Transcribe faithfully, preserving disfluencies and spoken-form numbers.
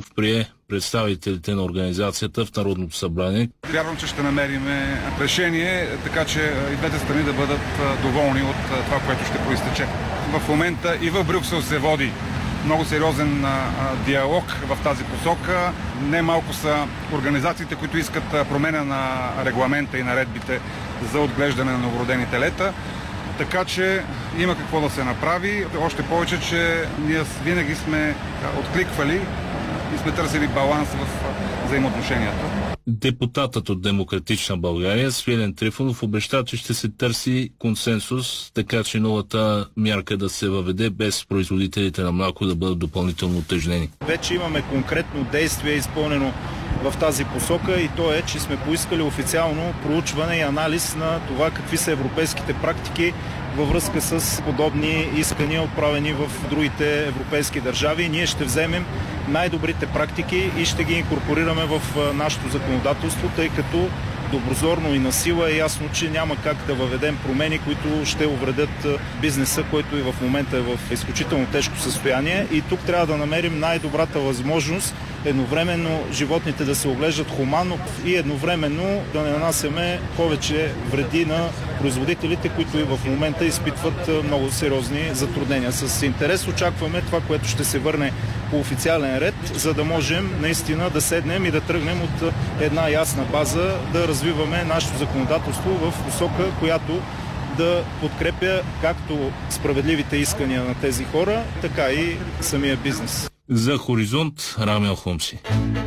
прие представителите на организацията в Народното събрание. Вярвам, че ще намерим решение, така че и двете страни да бъдат доволни от това, което ще проистече. В момента и в Брюксел се води много сериозен а, диалог в тази посока. Не малко са организациите, които искат промена на регламента и наредбите за отглеждане на новородени телета. Така че има какво да се направи. Още повече, че ние винаги сме откликвали и сме търсили баланс в взаимоотношенията. Депутатът от Демократична България Свилен Трифонов обеща, че ще се търси консенсус, така че новата мярка да се въведе без производителите на мляко да бъдат допълнително утежнени. Вече имаме конкретно действие изпълнено в тази посока и то е, че сме поискали официално проучване и анализ на това какви са европейските практики във връзка с подобни искания, отправени в другите европейски държави. Ние ще вземем най-добрите практики и ще ги инкорпорираме в нашето законодателство, тъй като доброзорно и насила е ясно, че няма как да въведем промени, които ще увредят бизнеса, който и в момента е в изключително тежко състояние. И тук трябва да намерим най-добрата възможност едновременно животните да се оглеждат хуманно и едновременно да не нанасяме повече вреди на производителите, които и в момента изпитват много сериозни затруднения. С интерес очакваме това, което ще се върне по официален ред, за да можем наистина да седнем и да тръгнем от една ясна база, да развиваме нашето законодателство в посока, която да подкрепя както справедливите искания на тези хора, така и самия бизнес. За Хоризонт, Рамел Хумси.